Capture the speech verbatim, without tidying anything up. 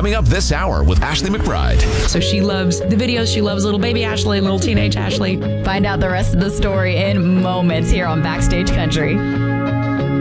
coming up this hour with Ashley McBride. So she loves the videos. She loves little baby Ashley, little teenage Ashley. Find out the rest of the story in moments here on Backstage Country.